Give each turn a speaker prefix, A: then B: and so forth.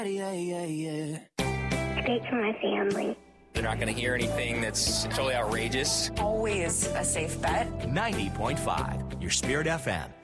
A: Yeah, yeah, yeah.
B: Great for my family.
C: They're not going to hear anything that's totally outrageous.
D: Always a safe bet.
E: 90.5, your Spirit FM.